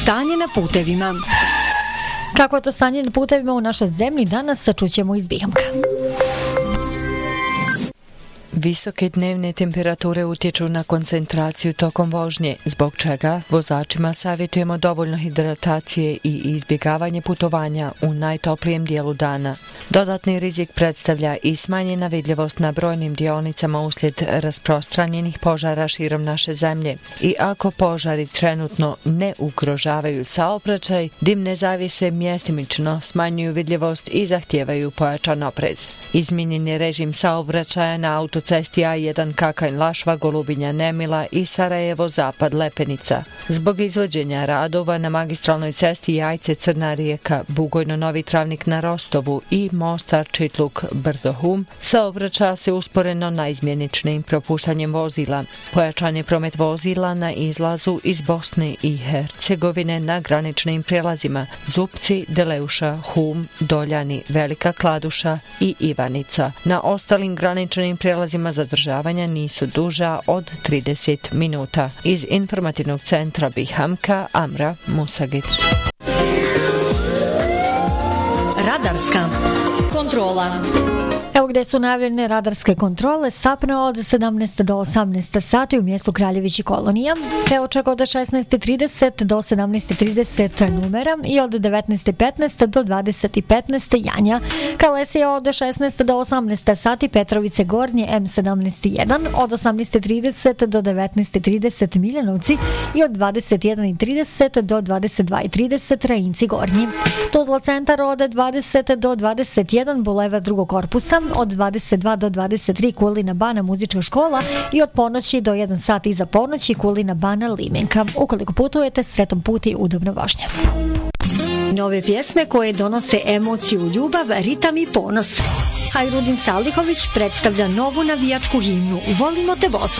Stanje na putevima. Kako je to stanje na putevima u našoj zemlji danas, čućemo iz Bihamka. Visoke dnevne temperature utječu na koncentraciju tokom vožnje, zbog čega vozačima savjetujemo dovoljno hidratacije i izbjegavanje putovanja u najtoplijem dijelu dana. Dodatni rizik predstavlja i smanjena vidljivost na brojnim dionicama uslijed rasprostranjenih požara širom naše zemlje. I ako požari trenutno ne ugrožavaju saobraćaj, dimne zavjese mjestimično smanjuju vidljivost i zahtijevaju pojačan oprez. Izmijenjen je režim saobraćaja na autocesti A1 Kakanj-Lašva, Golubinja-Nemila i Sarajevo-Zapad-Lepenica. Zbog izvođenja radova na magistralnoj cesti Jajce-Crna Rijeka, Bugojno-Novi Travnik na Rostovu i Mostar-Čitluk-Brdo-Hum, saobraća se usporeno naizmjeničnim propuštanjem vozila. Pojačan je promet vozila na izlazu iz Bosne i Hercegovine na graničnim prijelazima Zupci, Deleuša, Hum, Doljani, Velika Kladuša i Ivanica. Na ostalim graničnim prijelazima zadržavanja nisu duža od 30 minuta. Iz informativnog centra Bihamka, Amra Musagić. Radarska kontrola. Evo gdje su najavljene radarske kontrole, sapne od 17 do 18 sati u mjestu Kraljević i Kolonija, te oček od 16.30 do 17.30 Numera i od 19.15 do 20.15 Janja, Kalesija od 16 do 18 sati Petrovice Gornje M71, od 18.30 do 19.30 Miljanovci i od 21.30 do 22.30 Rajinci Gornji. Tuzla centar od 20 do 21 Bulevar drugog korpusa, od 22 do 23 Kulina Bana muzička škola i od ponoći do 1 sat iza ponoći Kulina Bana Limenka. Ukoliko putujete, sretan put i udobna vožnja. Nove pjesme koje donose emociju, ljubav, ritam i ponos. Hajrudin Salihović predstavlja novu navijačku himnu Volimo te Bosno.